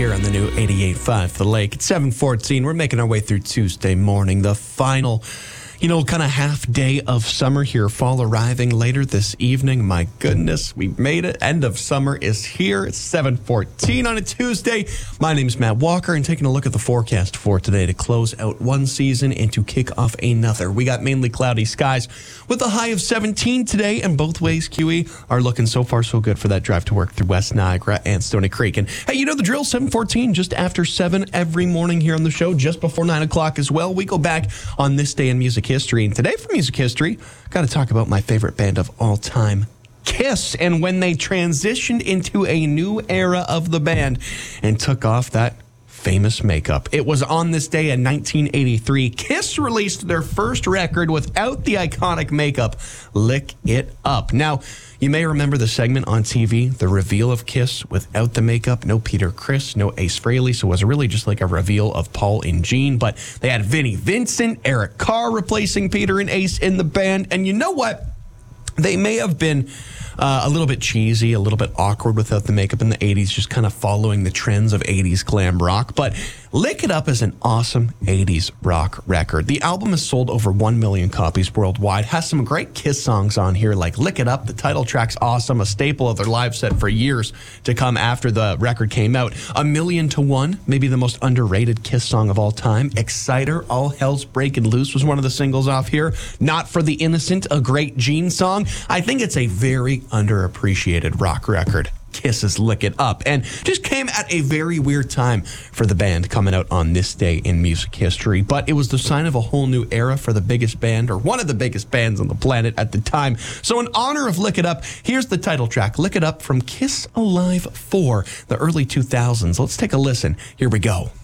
here on the new 88.5 The Lake. It's 7:14. We're making our way through Tuesday morning, the final, kind of half day of summer here. Fall arriving later this evening. My goodness, we made it. End of summer is here. It's 7:14 on a Tuesday. My name is Matt Walker, and taking a look at the forecast for today to close out one season and to kick off another. We got mainly cloudy skies with a high of 17 today, and both ways, QE, are looking so far so good for that drive to work through West Niagara and Stoney Creek. And hey, you know the drill, 7:14, just after 7 every morning here on the show, just before 9 o'clock as well. We go back on this day in music history. And today for music history, got to talk about my favorite band of all time, Kiss, and when they transitioned into a new era of the band and took off that famous makeup. It was on this day in 1983. Kiss released their first record without the iconic makeup, Lick It Up. Now, you may remember the segment on TV, the reveal of Kiss without the makeup. No Peter Criss, no Ace Frehley, so it was really just like a reveal of Paul and Gene. But they had Vinnie Vincent, Eric Carr replacing Peter and Ace in the band. And you know what? They may have been a little bit cheesy, a little bit awkward without the makeup in the 80s, just kind of following the trends of 80s glam rock. But Lick It Up is an awesome 80s rock record. The album has sold over 1 million copies worldwide, has some great Kiss songs on here like Lick It Up. The title track's awesome, a staple of their live set for years to come after the record came out. 1,000,000 to 1, maybe the most underrated Kiss song of all time. Exciter, All Hell's Breaking Loose was one of the singles off here. Not for the Innocent, a great Gene song. I think it's a very underappreciated rock record. Kiss's Lick It Up, and just came at a very weird time for the band coming out on this day in music history, but it was the sign of a whole new era for the biggest band, or one of the biggest bands on the planet at the time. So in honor of Lick It Up, here's the title track, Lick It Up, from Kiss Alive 4, the early 2000s. Let's take a listen. Here we go.